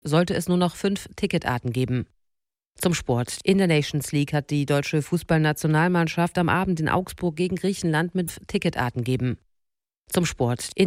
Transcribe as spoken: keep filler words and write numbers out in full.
sollte es nur noch fünf Ticketarten geben. Zum Sport. In der Nations League hat die deutsche Fußballnationalmannschaft am Abend in Augsburg gegen Griechenland mit Ticketarten geben. Zum Sport. In